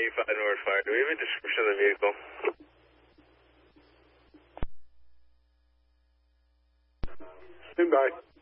5 North Fire. Do we have a description of the vehicle? Stand by.